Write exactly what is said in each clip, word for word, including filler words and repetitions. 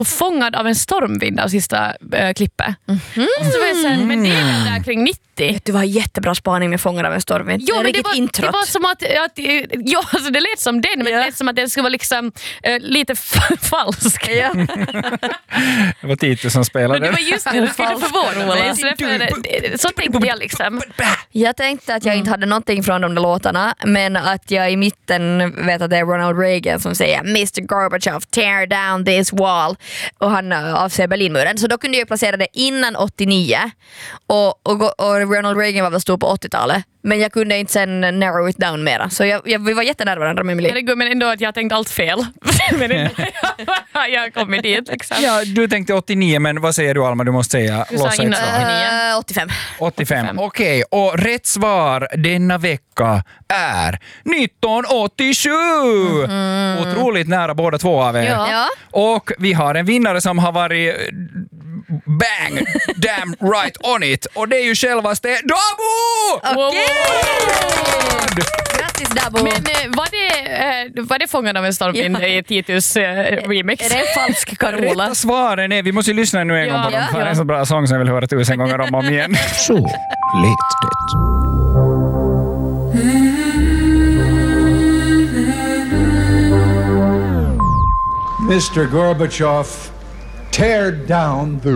Fångad av en stormvind av sista äh, klippet. Mm-hmm. Så var jag så här, men det är väl där kring nittio. Du var jättebra spaning med Fångad av en stormvind. Jo, det, men det, var, det var som att, att ja, alltså det lät som den, men ja. Det lät som att den skulle vara liksom äh, lite f- falsk. Ja. Det var Titus som spelade. Men det var just det, du skulle förvåna mig. Så, därför, så tänkte jag liksom. Jag tänkte att jag inte hade någonting från de där låtarna, men att jag i mitten vet att det är Ronald Reagan som säger mister Gorbachev, tear down this wall. Och han avser Berlinmuren. Så då kunde jag placera det innan åttionio. Och, och, och Ronald Reagan var väl stor på åttiotalet. Men jag kunde inte sen narrow it down mera. Så jag, jag, vi var jättenära varandra med Emily. Men ändå att jag tänkte allt fel. Men ändå, jag kom dit liksom. Ja, du tänkte åttionio, men vad säger du Alma? Du måste säga. Du sa innan åttionio. Uh, åttiofem. åttiofem, okej. Okay. Och rätt svar denna vecka är nittonhundraåttiosju. Mm. Otroligt nära båda två av er. Ja. Och vi har en vinnare som har varit bang, damn right on it. Och det är ju självaste Dabo! Okej! Okay. Grattis Dabo! Men var det, var det Fångad av en stormvind ja. I Titus uh, remix? Är det en falsk Carola? Rätta svaren är, vi måste ju lyssna nu en ja, gång på dem. Ja, ja. Det är en så bra sång som jag vill höra tusen gånger om och om igen. Så lät det. mister Gorbachev, tear down the...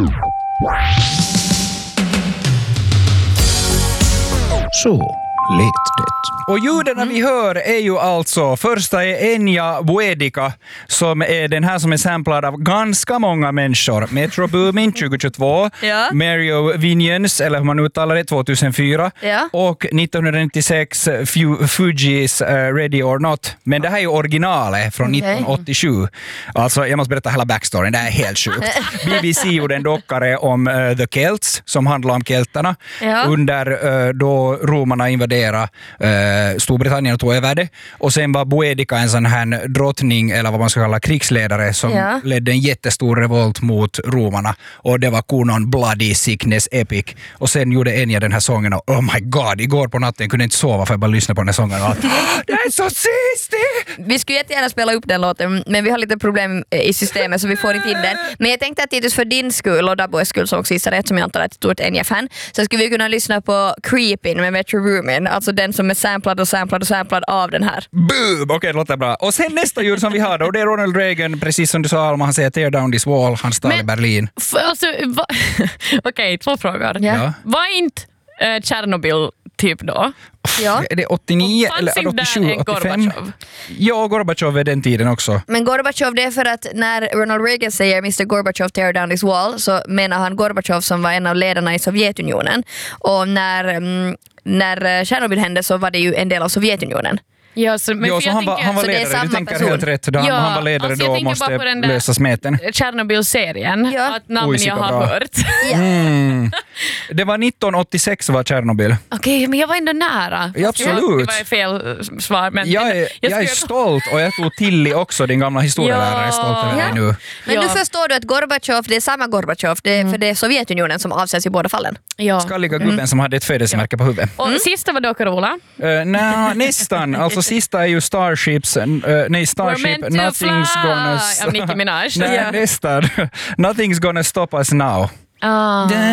Så lät det. Och ljuden vi hör är ju alltså, första är Enya Boedica som är den här som är samplad av ganska många människor. Metro Boomin tjugohundratjugotvå, ja. Mario Vinions, eller hur man uttalar det, tjugohundrafyra ja. Och nittonhundranittiosex Fu- Fugees uh, Ready or Not. Men det här är ju originalet från okay. nittonhundraåttiosju. Alltså jag måste berätta hela backstoryn, det är helt sjukt. B B C gjorde en dockare om uh, The Celts som handlar om keltarna ja. Under uh, då romarna invaderade uh, Storbritannien och tog över det. Och sen var Boedica en sån här drottning, eller vad man ska kalla krigsledare, som ja. Ledde en jättestor revolt mot romarna. Och det var konon Bloody Sickness Epic. Och sen gjorde Enya den här sången och oh my god, igår på natten kunde jag inte sova för jag bara lyssnade på den här sången och det är så sistigt! Vi skulle jättegärna spela upp den låten, men vi har lite problem i systemet så vi får inte in den. Men jag tänkte att Titus för din skull och Daboes skull som också gissar rätt, som jag antar att ett stort Enya-fan, så skulle vi kunna lyssna på Creepin' med Metro Boomin, alltså den som är samplad och samplad och samplad av den här. Boom! Okej, okay, det låter bra. Och sen nästa ljud som vi har då, det är Ronald Reagan, precis som du sa Alma, han säger tear down this wall, han står i Berlin. F- alltså, va- Okej, okay, två frågor. Ja. Var inte uh, Tjernobyl typ då? Ja. Är det åttionio eller åttiosju, åttiofem? Ja, Gorbachev är den tiden också. Men Gorbachev, det är för att när Ronald Reagan säger mister Gorbachev tear down this wall, så menar han Gorbachev som var en av ledarna i Sovjetunionen. Och när, mm, när Tjernobyl hände så var det ju en del av Sovjetunionen. Ja, så, men jo, så han, tänker, var, han var ledare, du tänker person. Helt rätt. Då han, ja, han var ledare alltså då och måste lösa smeten. Tjernobyl-serien, ja. Att namn jag har bra. Hört. Ja. Mm. Det var nittonhundraåttiosex var Tjernobyl. Okej, okay, men jag var ändå nära. Ja, absolut. Det var fel svar. Men jag är, jag jag är stolt och jag tog Tilly också, din gamla historielärare, ja. Är stolt över dig nu. Men ja. Nu förstår du att Gorbachev, det är samma Gorbachev, det är, mm. för det är Sovjetunionen som avsätts i båda fallen. Ja. Skalliga gubben mm. som hade ett födelsemärke ja. På huvudet. Och mm. sista var då Carola? Uh, nej, nästan. Alltså sista är ju Starships, uh, nej Starship, Nothing's gonna... Av Nicki Minaj. Nej, yeah. nästan. Nothing's gonna stop us now. Ah. Ja.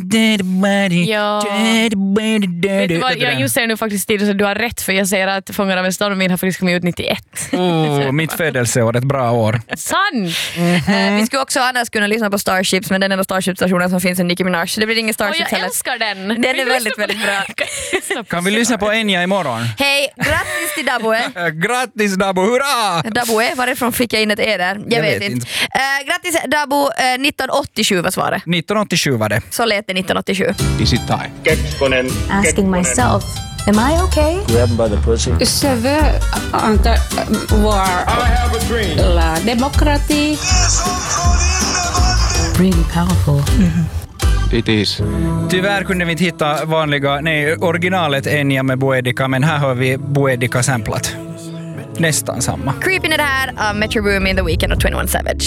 Vad, jag just säger nu faktiskt tid så du har rätt, för jag säger att Fångad av en stormvind har faktiskt kommit ut nittioett. Oh, mitt födelseår, ett bra år. Sant! Mm-hmm. Uh, vi skulle också annars kunna lyssna på Starships, men den enda Starship-stationen som finns är Nicki Minaj. Det blir ingen Starships heller. Oh, jag älskar den! Den är väldigt, väldigt bra. Kan vi lyssna på Enya imorgon? Hej, grattis till Daboe! Grattis Dabo, hurra! Daboe, varifrån fick jag in ett E där? Jag, jag vet, vet inte. Uh, grattis Dabo, uh, nittonhundraåttiosju var svaret. nittonhundraåttiosju var det. Så lät det nittonhundraåttiosju. Is it time? Kekkonen. Asking myself, am I okay? Grab by the pussy. Je veux voir la démocratie. Really powerful. Mm-hmm. It is. Tyvärr kunde vi inte hitta vanliga, nej, originalet Enya med Boedica, men här har vi Boedica samplat. Nästan samma. Creepin' är det här av Metro Boomin, The Weeknd och tjugoett Savage.